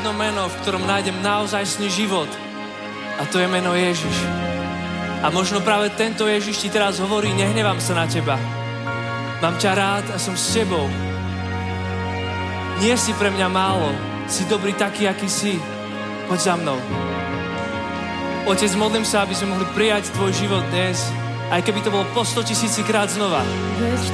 jedno meno, v ktorom nájdem naozajstný život. A to je meno Ježiš. A možno práve tento Ježiš ti teraz hovorí, nehnevám sa na teba. Mám ťa rád a som s tebou. Nie si pre mňa málo. Si dobrý taký, aký si. Poď za mnou. Otec, modlím sa, aby sme mohli prijať tvoj život dnes. Aj keby to bolo po 100 000 krát znova.